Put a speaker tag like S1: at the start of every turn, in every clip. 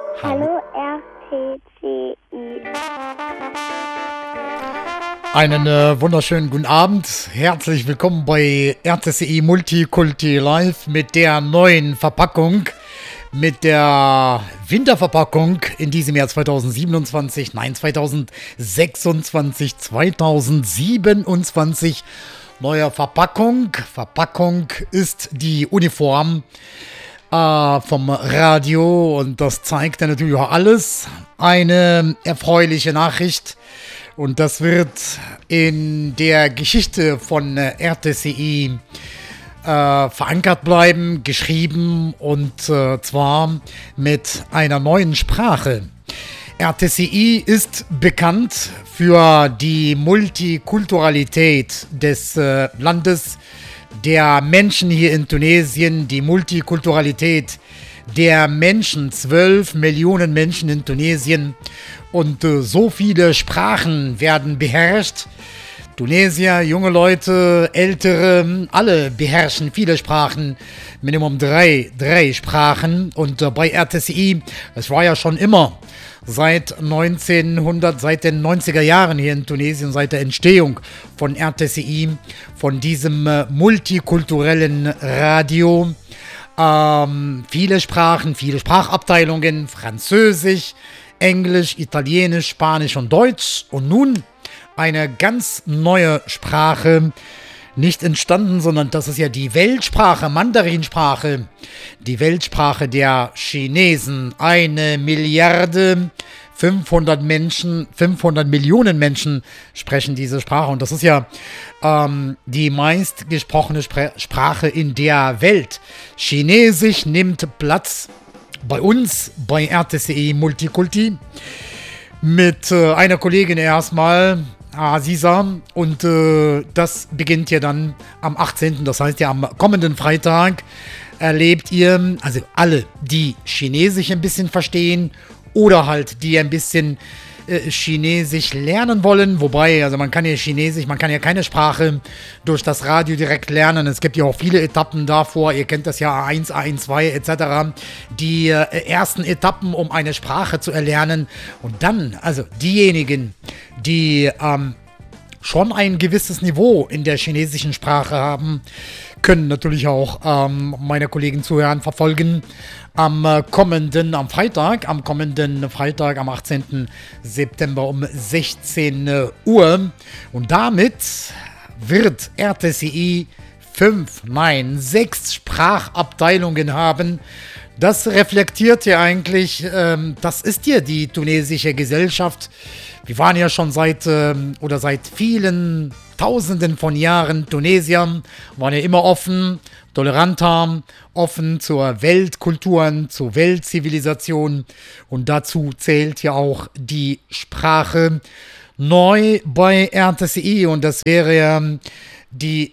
S1: Hallo RTCI.
S2: Einen wunderschönen guten Abend. Herzlich willkommen bei RTCI Multikulti Live mit der neuen Verpackung, mit der Winterverpackung in diesem Jahr 2027, nein 2026, 2027. Neue Verpackung. Verpackung ist die Uniform vom Radio und das zeigt dann natürlich auch alles. Eine erfreuliche Nachricht und das wird in der Geschichte von RTCI verankert bleiben, geschrieben und zwar mit einer neuen Sprache. RTCI ist bekannt für die Multikulturalität des Landes, der Menschen hier in Tunesien, die Multikulturalität der Menschen, 12 Millionen Menschen in Tunesien und so viele Sprachen werden beherrscht. Tunesier, junge Leute, ältere, alle beherrschen viele Sprachen, Minimum drei Sprachen und bei RTCI, es war ja schon immer seit den 90er Jahren hier in Tunesien, seit der Entstehung von RTCI, von diesem multikulturellen Radio. Viele Sprachen, viele Sprachabteilungen, Französisch, Englisch, Italienisch, Spanisch und Deutsch. Und nun eine ganz neue Sprache, nicht entstanden, sondern das ist ja die Weltsprache, Mandarinsprache, die Weltsprache der Chinesen. 1.500.000.000 Menschen, 500 Millionen Menschen sprechen diese Sprache und das ist ja die meistgesprochene Sprache in der Welt. Chinesisch nimmt Platz bei uns, bei RTCI Multikulti, mit einer Kollegin erstmal, Aziza, und das beginnt ja dann am 18., das heißt ja am kommenden Freitag, erlebt ihr, also alle, die Chinesisch ein bisschen verstehen oder halt die ein bisschen Chinesisch lernen wollen, wobei, also man kann ja Chinesisch, man kann ja keine Sprache durch das Radio direkt lernen, es gibt ja auch viele Etappen davor, ihr kennt das ja A1, A1, etc., die ersten Etappen, um eine Sprache zu erlernen und dann, also diejenigen, die schon ein gewisses Niveau in der chinesischen Sprache haben, können natürlich auch meine Kollegen zuhören, verfolgen am kommenden Freitag, am 18. September um 16 Uhr. Und damit wird RTCI 6 Sprachabteilungen haben. Das reflektiert ja eigentlich, das ist ja die tunesische Gesellschaft. Wir waren ja schon seit vielen Tausenden von Jahren Tunesier, waren ja immer offen, toleranter, offen zur Weltkulturen, zur Weltzivilisation und dazu zählt ja auch die Sprache neu bei RTCI und das wäre die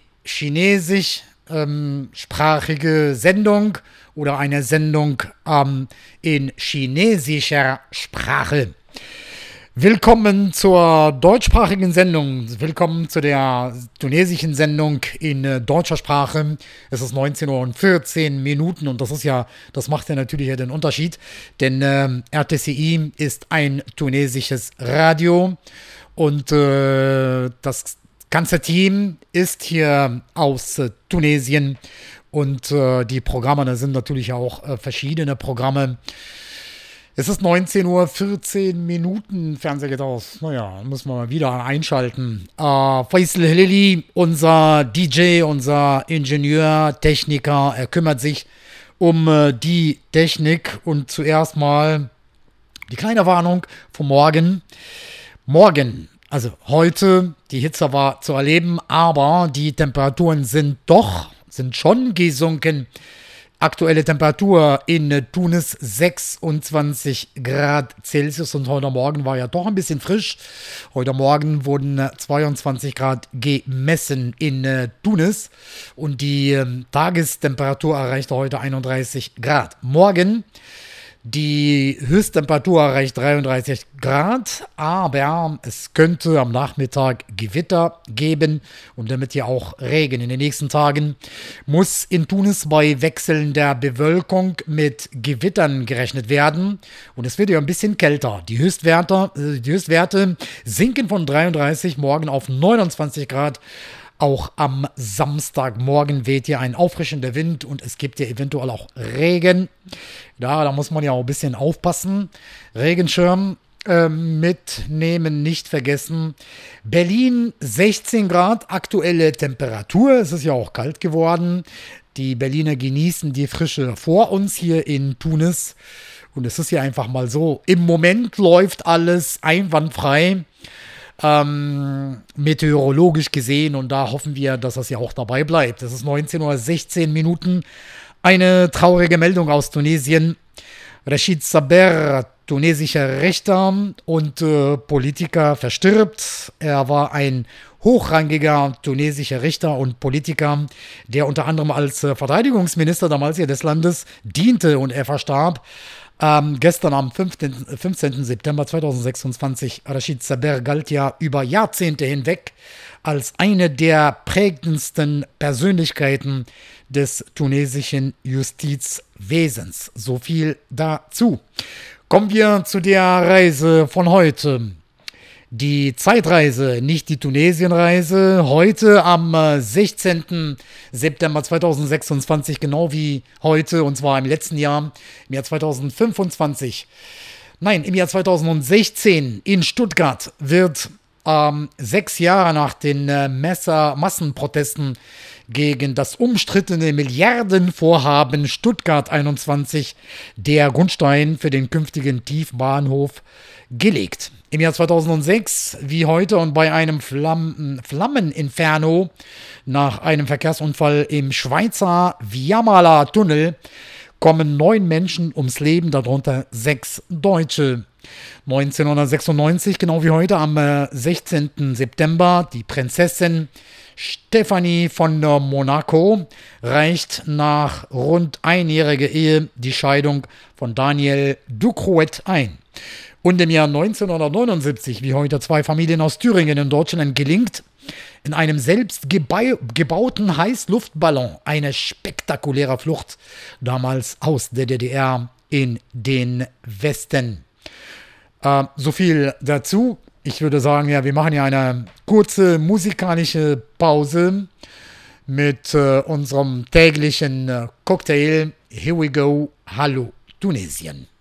S2: chinesischsprachige Sendung oder eine Sendung in chinesischer Sprache. Willkommen zur deutschsprachigen Sendung, willkommen zu der tunesischen Sendung in deutscher Sprache. Es ist 19:14 Uhr und das macht ja natürlich den Unterschied, denn RTCI ist ein tunesisches Radio und das ganze Team ist hier aus Tunesien und die Programme, da sind natürlich auch verschiedene Programme. Es ist 19:14 Uhr, Fernseher geht aus. Naja, müssen wir mal wieder einschalten. Faisal Helili, unser DJ, unser Ingenieur, Techniker, er kümmert sich um die Technik. Und zuerst mal die kleine Warnung vom Morgen. Morgen, also heute, die Hitze war zu erleben, aber die Temperaturen sind schon gesunken. Aktuelle Temperatur in Tunis 26 Grad Celsius und heute Morgen war ja doch ein bisschen frisch. Heute Morgen wurden 22 Grad gemessen in Tunis und die Tagestemperatur erreichte heute 31 Grad. Morgen Die Höchsttemperatur erreicht 33 Grad, aber es könnte am Nachmittag Gewitter geben und damit ja auch Regen. In den nächsten Tagen muss in Tunis bei wechselnder Bewölkung mit Gewittern gerechnet werden und es wird ja ein bisschen kälter. Die Höchstwerte sinken von 33 morgen auf 29 Grad. Auch am Samstagmorgen weht hier ein auffrischender Wind und es gibt ja eventuell auch Regen. Ja, da muss man ja auch ein bisschen aufpassen. Regenschirm mitnehmen, nicht vergessen. Berlin 16 Grad, aktuelle Temperatur. Es ist ja auch kalt geworden. Die Berliner genießen die Frische vor uns hier in Tunis. Und es ist ja einfach mal so. Im Moment läuft alles einwandfrei. Meteorologisch gesehen und da hoffen wir, dass das ja auch dabei bleibt. Es ist 19:16 Uhr. Eine traurige Meldung aus Tunesien. Rachid Saber, tunesischer Richter und Politiker, verstirbt. Er war ein hochrangiger tunesischer Richter und Politiker, der unter anderem als Verteidigungsminister damals hier des Landes diente und er verstarb. Gestern am 15. September 2026, Rachid Saber galt ja über Jahrzehnte hinweg als eine der prägendsten Persönlichkeiten des tunesischen Justizwesens. So viel dazu. Kommen wir zu der Reise von heute. Die Zeitreise, nicht die Tunesienreise, heute am 16. September 2026, genau wie heute, und zwar im letzten Jahr, im Jahr 2025. Nein, im Jahr 2016 in Stuttgart wird 6 Jahre nach den Massenprotesten gegen das umstrittene Milliardenvorhaben Stuttgart 21 der Grundstein für den künftigen Tiefbahnhof gelegt. Im Jahr 2006, wie heute und bei einem Flammeninferno nach einem Verkehrsunfall im Schweizer Viamala-Tunnel kommen 9 Menschen ums Leben, darunter 6 Deutsche. 1996, genau wie heute, am 16. September, die Prinzessin Stephanie von Monaco reicht nach rund einjähriger Ehe die Scheidung von Daniel Ducrot ein. Und im Jahr 1979, wie heute, 2 Familien aus Thüringen in Deutschland gelingt, in einem selbst gebauten Heißluftballon eine spektakuläre Flucht, damals aus der DDR in den Westen. So viel dazu. Ich würde sagen, ja, wir machen ja eine kurze musikalische Pause mit unserem täglichen Cocktail. Here we go. Hallo Tunesien.